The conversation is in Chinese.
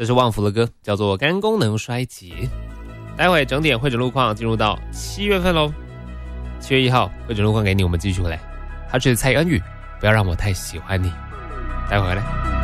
这是旺福的歌，叫做肝功能衰竭。待会整点会诊路况进入到7月份咯。7月1号会诊路况给你，我们继续回来。他是蔡恩宇，不要让我太喜欢你。待会回来。